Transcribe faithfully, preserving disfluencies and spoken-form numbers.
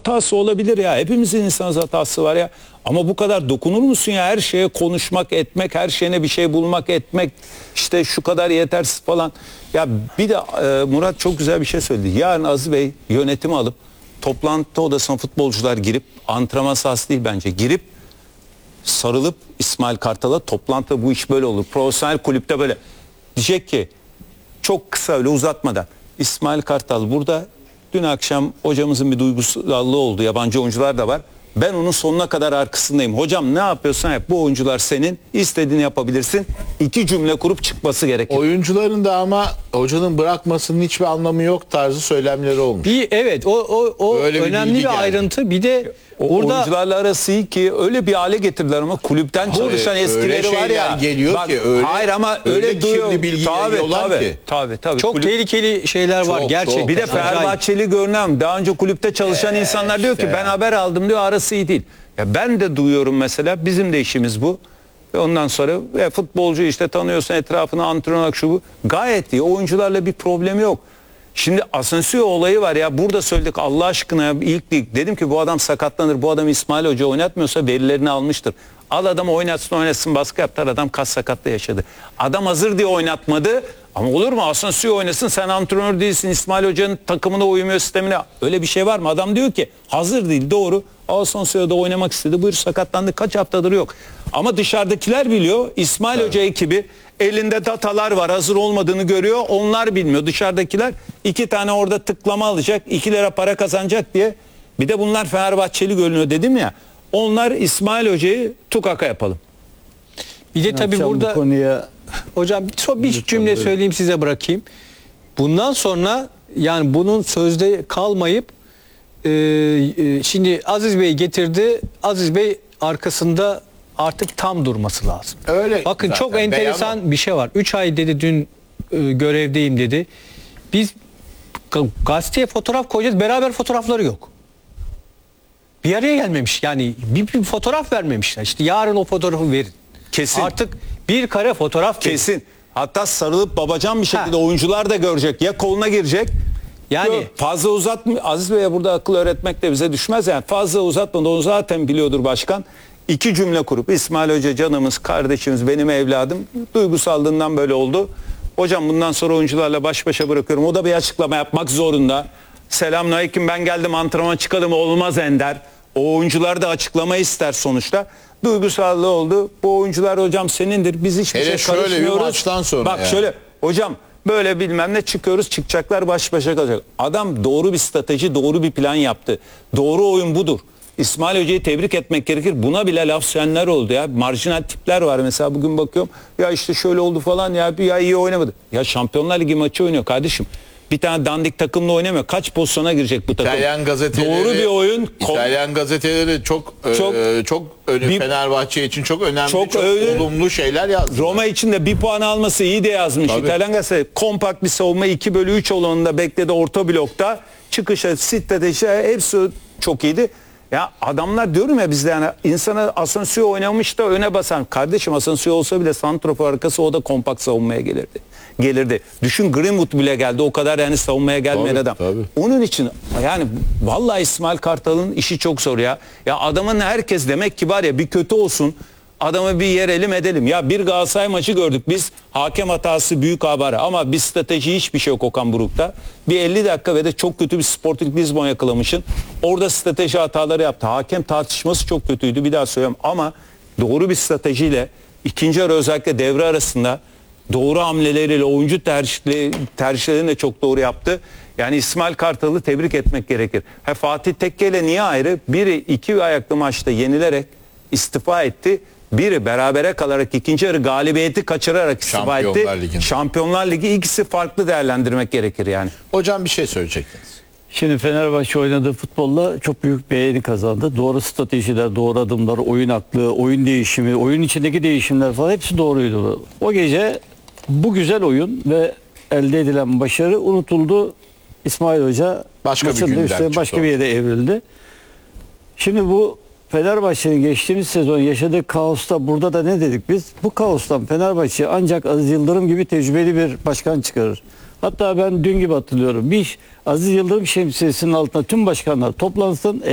hatası olabilir ya. Hepimizin insan hatası var ya. Ama bu kadar dokunur musun ya? Her şeye konuşmak, etmek, her şeyine bir şey bulmak, etmek. İşte şu kadar yetersiz falan. Ya bir de e, Murat çok güzel bir şey söyledi. Yarın Aziz Bey yönetimi alıp toplantı odasına futbolcular girip, antrenman sahası değil bence, girip sarılıp İsmail Kartal'a toplantıda bu iş böyle olur. Profesyonel kulüpte böyle. Diyecek ki çok kısa öyle uzatmadan, İsmail Kartal burada, dün akşam hocamızın bir duygusallığı oldu. Yabancı oyuncular da var. Ben onun sonuna kadar arkasındayım. Hocam ne yapıyorsan yap. Bu oyuncular senin. İstediğini yapabilirsin. İki cümle kurup çıkması gerekir. Oyuncuların da ama hocanın bırakmasının hiçbir anlamı yok tarzı söylemleri olmuş. Bir, evet o, o, o önemli bir, bir ayrıntı. Bir de o burada oyuncularla arası iyi ki öyle bir hale getirdiler ama kulüpten çalışan eskileri var ya. Geliyor bak, ki öyle, hayır ama öyle, öyle kirli bilgi yayıyorlar tabii, ki. Tabii, tabii. Çok Kulüp, tehlikeli şeyler var çok, gerçekten. çok. bir de Fenerbahçeli görünen daha önce kulüpte çalışan ee, insanlar diyor işte ki ben haber aldım diyor, arası iyi değil. Ya ben de duyuyorum mesela, bizim de işimiz bu. Ve ondan sonra e, futbolcu işte tanıyorsun, etrafına antrenör şu bu. Gayet iyi. Oyuncularla bir problemi yok. Şimdi Asensio olayı var ya, burada söyledik Allah aşkına ya, ilk lig dedim ki bu adam sakatlanır. Bu adam İsmail Hoca oynatmıyorsa verilerini almıştır. Al adamı oynatsın oynatsın baskı yaptılar, adam kas sakatlığı yaşadı. Adam hazır diye oynatmadı. Ama olur mu Asensio oynasın, sen antrenör değilsin, İsmail Hoca'nın takımına uymuyor, sistemine. Öyle bir şey var mı? Adam diyor ki hazır değil, doğru. Asensio da oynamak istedi, buyur sakatlandı, kaç haftadır yok. Ama dışarıdakiler biliyor, İsmail evet. Hoca ekibi elinde datalar var, hazır olmadığını görüyor, onlar bilmiyor. Dışarıdakiler iki tane orada tıklama alacak, iki lira para kazanacak diye. Bir de bunlar Fenerbahçeli görünüyor dedim ya, onlar İsmail Hoca'yı tukaka yapalım. Bir de tabii burada bu konuya... hocam son bir cümle söyleyeyim size, bırakayım. Bundan sonra yani bunun sözde kalmayıp e, e, şimdi Aziz Bey getirdi, Aziz Bey arkasında artık tam durması lazım. Öyle. Bakın zaten çok enteresan beyan bir şey var. üç ay dedi dün e, görevdeyim dedi. Biz gazeteye fotoğraf koyacağız, beraber fotoğrafları yok. Bir araya gelmemiş yani, bir, bir fotoğraf vermemişler. İşte yarın o fotoğrafı verin. Kesin. Artık bir kare fotoğraf kesin. Verin. Hatta sarılıp babacan bir şekilde ha. oyuncular da görecek. Ya koluna girecek. Yani yok, fazla uzatma. Aziz Bey'e burada akıl öğretmek de bize düşmez yani. Fazla uzatmadan, onu zaten biliyordur başkan. İki cümle kurup İsmail Hoca canımız, kardeşimiz, benim evladım, duygusallığından böyle oldu. Hocam bundan sonra oyuncularla baş başa bırakıyorum. O da bir açıklama yapmak zorunda. Selamünaleyküm, ben geldim antrenman çıkalım, olmaz Ender. O oyuncular da açıklama ister sonuçta. Duygusallığı oldu. Bu oyuncular hocam senindir. Biz hiçbir hele şey karışmıyoruz. Şöyle bir maçtan sonra bak yani. Şöyle hocam böyle bilmem ne çıkıyoruz, çıkacaklar baş başa kalacak. Adam doğru bir strateji, doğru bir plan yaptı. Doğru oyun budur. İsmail Hoca'yı tebrik etmek gerekir. Buna bile laf söyleyenler oldu ya. Marjinal tipler var mesela, bugün bakıyorum. Ya işte şöyle oldu falan ya, ya iyi oynamadı. Ya Şampiyonlar Ligi maçı oynuyor kardeşim. Bir tane dandik takımla oynamıyor. Kaç pozisyona girecek bu takım? İtalyan gazeteleri, doğru bir oyun. İtalyan gazeteleri çok çok, e, çok önemli, Fenerbahçe için çok önemli, çok, çok öyle, olumlu şeyler yazdı. Roma için de bir puan alması iyi de yazmış. Tabii. İtalyan gazeteleri kompakt bir savunma, iki bölü üç olanında bekledi orta blokta. Çıkışa, strateji hepsi çok iyiydi. Ya adamlar diyorum ya bizde, yani insana Asensio oynamış da öne basan. Kardeşim Asensio olsa bile santrafor arkası, o da kompakt savunmaya gelirdi. Gelirdi. Düşün, Greenwood bile geldi. O kadar yani savunmaya gelmeyen tabii, adam. Tabii. Onun için yani vallahi İsmail Kartal'ın işi çok zor ya. Ya adamın herkes demek ki var ya, bir kötü olsun, adamı bir yerelim edelim. Ya bir Galatasaray maçı gördük biz. Hakem hatası büyük haber ama bir strateji, hiçbir şey yok Okan Buruk'ta. Bir elli dakika ve de çok kötü bir Sporting Lisbon yakalamışın. Orada strateji hataları yaptı. Hakem tartışması çok kötüydü, bir daha söylüyorum. Ama doğru bir stratejiyle ikinci yarı, özellikle devre arasında doğru hamleleriyle, oyuncu tercihleri, tercihlerini de çok doğru yaptı. Yani İsmail Kartal'ı tebrik etmek gerekir. Ha, Fatih Tekke ile niye ayrı? Biri iki ayaklı maçta yenilerek istifa etti. Biri berabere kalarak ikinci yarı galibiyeti kaçırarak istifa Şampiyonlar etti. Ligi'nde. Şampiyonlar Ligi, ikisi farklı değerlendirmek gerekir yani. Hocam bir şey söyleyecektiniz. Şimdi Fenerbahçe oynadığı futbolla çok büyük beğeni kazandı. Doğru stratejiler, doğru adımlar, oyun aklı, oyun değişimi, oyun içindeki değişimler falan hepsi doğruydu. O gece bu güzel oyun ve elde edilen başarı unutuldu. İsmail Hoca başka bir günden çıktı. Başka bir yere evrildi. Şimdi bu Fenerbahçe'nin geçtiğimiz sezon yaşadığı kaosta, burada da ne dedik biz? Bu kaostan Fenerbahçe ancak Aziz Yıldırım gibi tecrübeli bir başkan çıkarır. Hatta ben dün gibi hatırlıyorum. Bir Aziz Yıldırım şemsiyesinin altında tüm başkanlar toplansın.